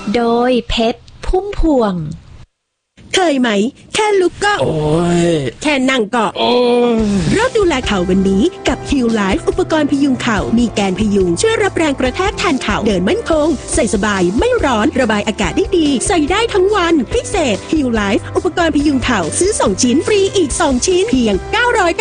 โดยเพชรพุ่มพวงเคยไหมแค่ลุกก็โอ้ยแค่นั่งก็โอ้ยเริ่มดูแลเข่าวันนี้กับ Heal Life อุปกรณ์พยุงเข่ามีแกนพยุงช่วยรับแรงกระแทกแทนเข่าเดินมั่นคงใส่สบายไม่ร้อนระบายอากาศได้ดีใส่ได้ทั้งวันพิเศษ Heal Life อุปกรณ์พยุงเข่าซื้อ2ชิ้นฟรีอีก2ชิ้นเพียง900